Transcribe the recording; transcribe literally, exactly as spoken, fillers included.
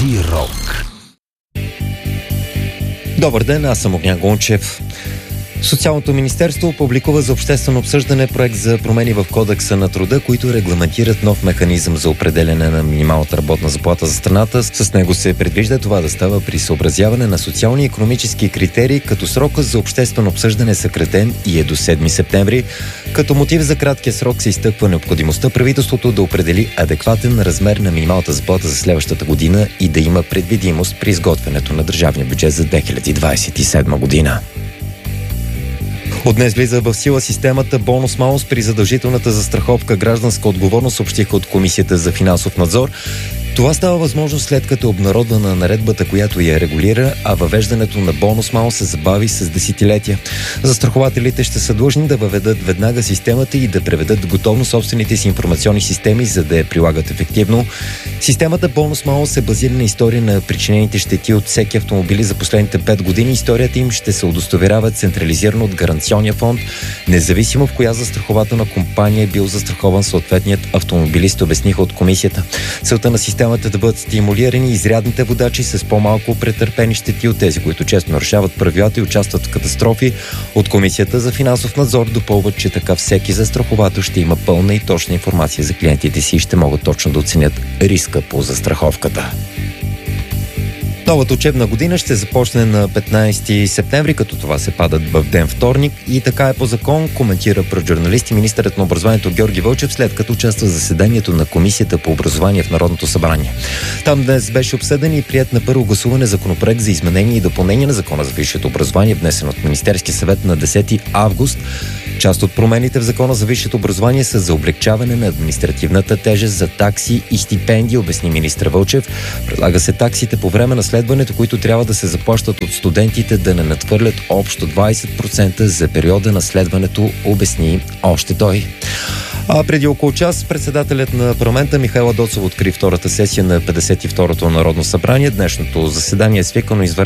Еди Рок. Добър ден, аз съм Огнян Гончев. Социалното министерство публикува за обществено обсъждане проект за промени в Кодекса на труда, които регламентират нов механизъм за определяне на минималната работна заплата за страната. С него се предвижда това да става при съобразяване на социални и икономически критерии, като срока за обществено обсъждане е съкратен и е до седми септември. Като мотив за краткия срок се изтъква необходимостта правителството да определи адекватен размер на минималната заплата за следващата година и да има предвидимост при изготвянето на държавния бюджет за две хиляди двадесет и седма година. От днес влиза в сила системата бонус-малус при задължителната застраховка гражданска отговорност, съобщиха от Комисията за финансов надзор. Това става възможно след като е обнародвана наредбата, която я регулира, а въвеждането на бонус-малус се забави с десетилетия. Застрахователите ще са длъжни да въведат веднага системата и да преведат готовно собствените си информационни системи, за да я прилагат ефективно. Системата бонус-малус е базирана на история на причинените щети от всеки автомобили за последните пет години. Историята им ще се удостоверява централизирано от гаранционния фонд, независимо в коя застрахователна компания е бил застрахован съответният автомобилист, обясниха от комисията. Целта на системата е да бъдат стимулирани изрядните водачи с по-малко претърпени щети от тези, които често нарушават правилата и участват в катастрофи. От Комисията за финансов надзор допълват, че така всеки застраховател ще има пълна и точна информация за клиентите си и ще могат точно да оценят риска по застраховката. Новата учебна година ще започне на петнадесети септември, като това се падат в ден вторник, и така е по закон, коментира пред журналисти министърът на образованието Георги Вълчев, след като участва в заседанието на Комисията по образование в Народното събрание. Там днес беше обсъден и приет на първо гласуване законопроект за изменение и допълнение на Закона за висшето образование, внесен от Министерския съвет на десети август. Част от промените в Закона за висшето образование са за облекчаване на административната тежест за такси и стипендии, обясни министър Вълчев. Предлага се таксите по време на следването, които трябва да се заплащат от студентите, да не надхвърлят общо двадесет процента за периода на следването, обясни още той. А преди около час председателят на парламента Михаела Доцова откри втората сесия на петдесет и второто Народно събрание. Днешното заседание е свикано извънредно